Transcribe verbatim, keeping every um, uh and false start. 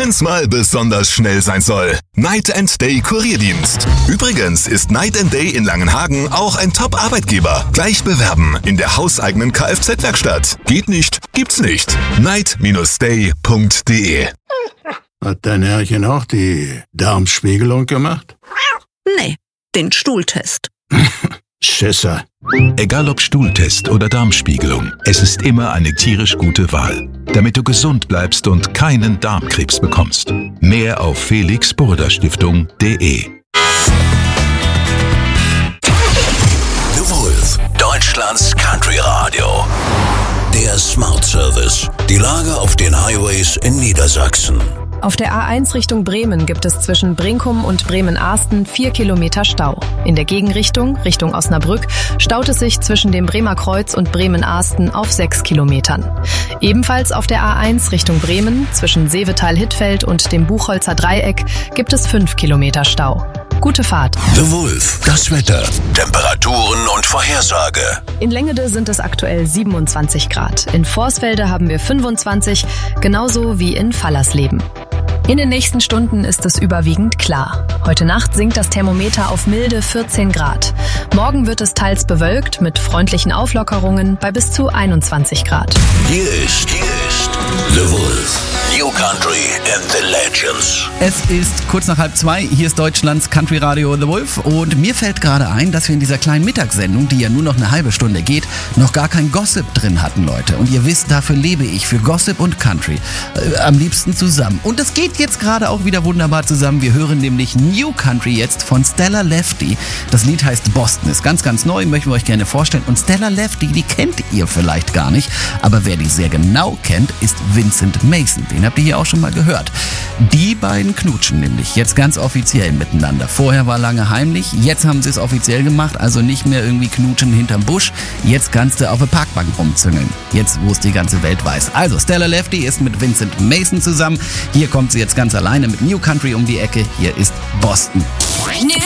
wenn's mal besonders schnell sein soll. Night and Day Kurierdienst. Übrigens ist Night and Day in Langenhagen auch ein Top-Arbeitgeber. Gleich bewerben in der hauseigenen Kfz-Werkstatt. Geht nicht, gibt's nicht. night dash day punkt de. Hat dein Herrchen auch die Darmspiegelung gemacht? Nee, den Stuhltest. Schisser. Egal ob Stuhltest oder Darmspiegelung, es ist immer eine tierisch gute Wahl, damit du gesund bleibst und keinen Darmkrebs bekommst. Mehr auf felix burda stiftung punkt de. The Wolf, Deutschlands Country Radio. Der Smart Service. Die Lage auf den Highways in Niedersachsen. Auf der A eins Richtung Bremen gibt es zwischen Brinkum und Bremen-Ahsten vier Kilometer Stau. In der Gegenrichtung, Richtung Osnabrück, staut es sich zwischen dem Bremer Kreuz und Bremen-Ahsten auf sechs Kilometern. Ebenfalls auf der A eins Richtung Bremen, zwischen Seevetal-Hittfeld und dem Buchholzer Dreieck, gibt es fünf Kilometer Stau. Gute Fahrt. The Wolf, das Wetter, Temperaturen und Vorhersage. In Längede sind es aktuell siebenundzwanzig Grad. In Vorsfelde haben wir fünfundzwanzig, genauso wie in Fallersleben. In den nächsten Stunden ist es überwiegend klar. Heute Nacht sinkt das Thermometer auf milde vierzehn Grad. Morgen wird es teils bewölkt mit freundlichen Auflockerungen bei bis zu einundzwanzig Grad. Hier ist, hier ist The Wolf. New Country and the Legends. Es ist kurz nach halb zwei, hier ist Deutschlands Country Radio The Wolf und mir fällt gerade ein, dass wir in dieser kleinen Mittagssendung, die ja nur noch eine halbe Stunde geht, noch gar kein Gossip drin hatten, Leute. Und ihr wisst, dafür lebe ich, für Gossip und Country. Äh, am liebsten zusammen. Und es geht jetzt gerade auch wieder wunderbar zusammen. Wir hören nämlich New Country jetzt von Stella Lefty. Das Lied heißt Boston, ist ganz, ganz neu, möchten wir euch gerne vorstellen. Und Stella Lefty, die kennt ihr vielleicht gar nicht, aber wer die sehr genau kennt, ist Vincent Mason. Den habt ihr hier auch schon mal gehört. Die beiden knutschen nämlich jetzt ganz offiziell miteinander. Vorher war lange heimlich, jetzt haben sie es offiziell gemacht, also nicht mehr irgendwie knutschen hinterm Busch. Jetzt kannst du auf der Parkbank rumzüngeln. Jetzt, wo es die ganze Welt weiß. Also, Stella Lefty ist mit Vincent Mason zusammen. Hier kommt sie jetzt ganz alleine mit New Country um die Ecke. Hier ist Boston.